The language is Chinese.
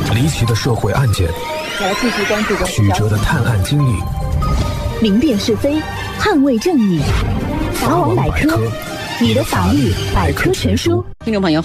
离奇的社会案件， 我来继续关注曲折的探案经历， 明辨是非，捍卫正义。法网百科，你的法律百科全书。 听众朋友。